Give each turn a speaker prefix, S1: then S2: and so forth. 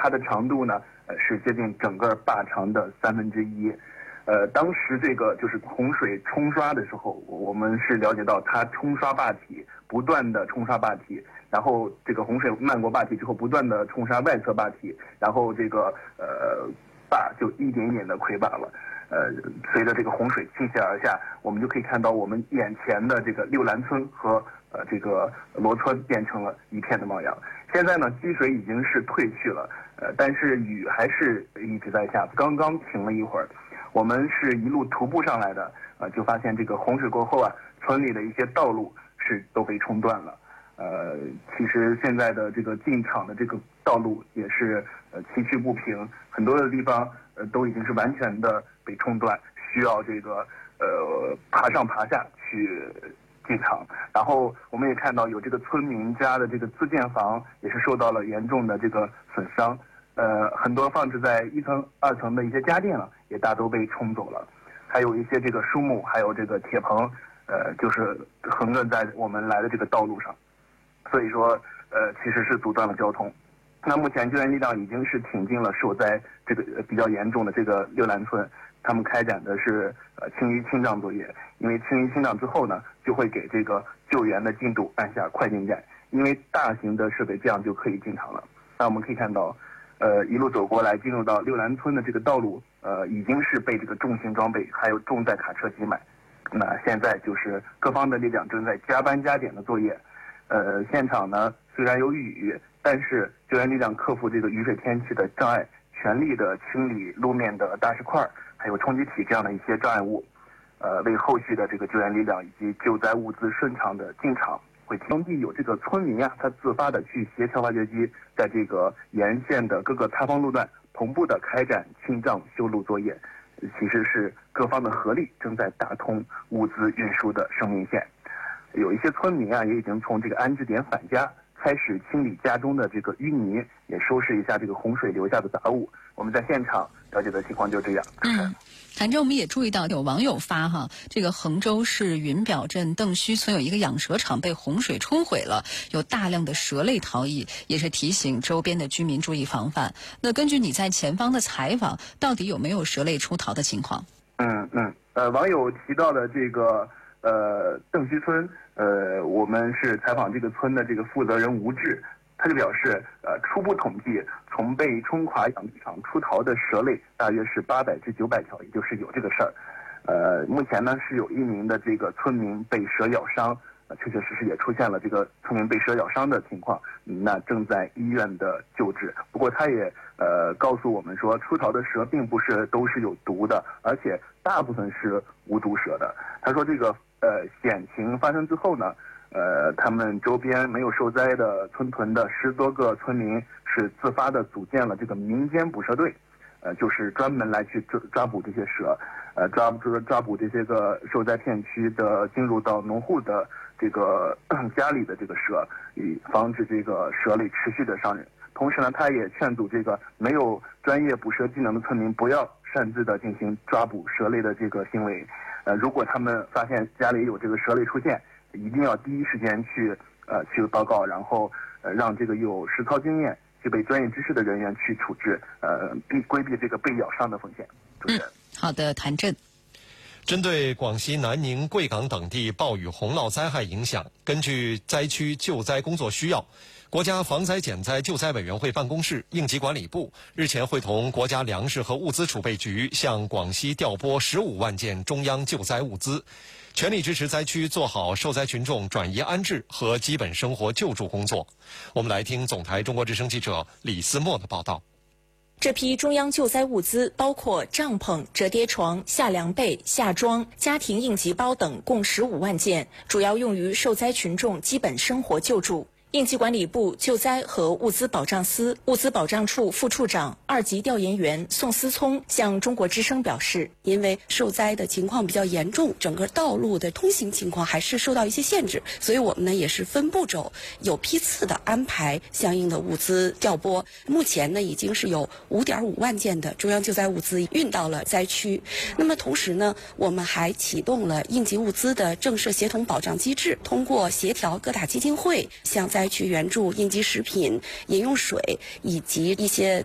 S1: 它的长度呢是接近整个坝长的1/3。当时这个就是洪水冲刷的时候，我们是了解到它冲刷坝体，不断的冲刷坝体，然后这个洪水漫过坝体之后，不断的冲刷外侧坝体，然后这个坝就一点一点的溃坝了。随着这个洪水倾泻而下，我们就可以看到我们眼前的这个六兰村和这个罗村变成了一片的汪洋。现在呢，积水已经是退去了，但是雨还是一直在下，刚刚停了一会儿。我们是一路徒步上来的，就发现这个洪水过后啊，村里的一些道路是都被冲断了。其实现在的这个进厂的这个道路也是崎岖不平，很多的地方都已经是完全的被冲断，需要这个爬上爬下去进厂。然后我们也看到有这个村民家的这个自建房也是受到了严重的这个损伤。很多放置在1层、2层的一些家电也大都被冲走了，还有一些这个树木，还有这个铁棚，就是横着在我们来的这个道路上，所以说，其实是阻断了交通。那目前救援力量已经是挺进了受灾这个比较严重的这个六兰村，他们开展的是清淤清障作业，因为清淤清障之后呢，就会给这个救援的进度按下快进键，因为大型的设备这样就可以进场了。那我们可以看到。一路走过来，进入到六兰村的这个道路，已经是被这个重型装备还有重载卡车挤满。那现在就是各方的力量正在加班加点的作业。现场呢虽然有雨，但是救援力量克服这个雨水天气的障碍，全力的清理路面的大石块，还有冲击体这样的一些障碍物，为后续的这个救援力量以及救灾物资顺畅的进场。当地有这个村民啊，他自发的去协调挖掘机，在这个沿线的各个塌方路段同步的开展清障修路作业，其实是各方的合力正在打通物资运输的生命线。有一些村民啊，也已经从这个安置点返家，开始清理家中的这个淤泥，也收拾一下这个洪水留下的杂物。我们在现场了解的情况就这样。
S2: 谭正，我们也注意到有网友发这个衡州市云表镇邓须村有一个养蛇场被洪水冲毁了，有大量的蛇类逃逸，也是提醒周边的居民注意防范。那根据你在前方的采访，到底有没有蛇类出逃的情况？
S1: 网友提到的这个邓须村，我们是采访这个村的这个负责人吴志。他就表示，初步统计，从被冲垮养殖场出逃的蛇类大约是800至900条，也就是有这个事儿。目前呢是有1名的这个村民被蛇咬伤，确确实实也出现了这个村民被蛇咬伤的情况，那正在医院的救治。不过他也告诉我们说，出逃的蛇并不是都是有毒的，而且大部分是无毒蛇的。他说这个险情发生之后呢，他们周边没有受灾的村屯的10多个村民是自发的组建了这个民间捕蛇队，就是专门来去抓捕这些蛇，抓捕这些个受灾片区的进入到农户的这个家里的这个蛇，以防止这个蛇类持续的伤人。同时呢，他也劝阻这个没有专业捕蛇技能的村民不要擅自的进行抓捕蛇类的这个行为。如果他们发现家里有这个蛇类出现，一定要第一时间去报告，然后让这个有实操经验、具备专业知识的人员去处置，规避这个被咬伤的风险。主持人，
S2: 好的，谭震。
S3: 针对广西南宁、贵港等地暴雨洪涝灾害影响，根据灾区救灾工作需要，国家防灾减灾救灾委员会办公室、应急管理部日前会同国家粮食和物资储备局向广西调拨15万件中央救灾物资，全力支持灾区做好受灾群众转移安置和基本生活救助工作。我们来听总台中国之声记者李思墨的报道。
S4: 这批中央救灾物资包括帐篷、折叠床、夏凉被、夏装、家庭应急包等，共15万件，主要用于受灾群众基本生活救助。应急管理部救灾和物资保障司物资保障处副处长、2级调研员宋思聪向中国之声表示，
S5: 因为受灾的情况比较严重，整个道路的通行情况还是受到一些限制，所以我们呢也是分步骤、有批次的安排相应的物资调拨。目前呢已经是有5.5万件的中央救灾物资运到了灾区。那么同时呢，我们还启动了应急物资的政社协同保障机制，通过协调各大基金会向灾区援助应急食品、饮用水以及一些